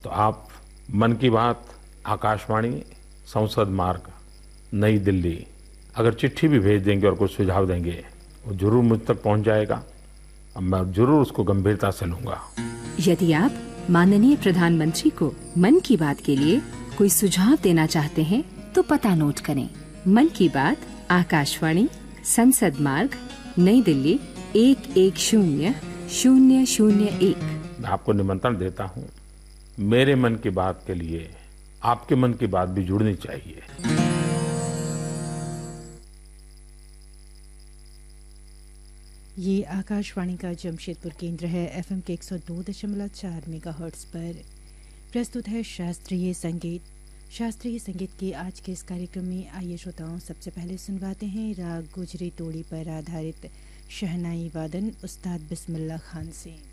तो आप मन की बात आकाशवाणी संसद मार्ग नई दिल्ली अगर चिट्ठी भी भेज देंगे और कुछ सुझाव देंगे वो जरूर मुझ तक पहुंच जाएगा। अब मैं जरूर उसको गंभीरता से लूंगा। यदि आप माननीय प्रधानमंत्री को मन की बात के लिए कोई सुझाव देना चाहते हैं तो पता नोट करें। मन की बात आकाशवाणी संसद मार्ग नई दिल्ली 110001। मैं आपको निमंत्रण देता हूं। मेरे मन की बात के लिए आपके मन की बात भी जुड़नी चाहिए। ये आकाशवाणी का जमशेदपुर केंद्र है। एफएम के 102.4 मेगाहर्ट्ज पर प्रस्तुत है शास्त्रीय संगीत। शास्त्रीय संगीत के आज के इस कार्यक्रम में आइए श्रोताओं, सबसे पहले सुनवाते हैं राग गुजरी तोड़ी पर आधारित शहनाई वादन उस्ताद बिस्मिल्लाह खान से।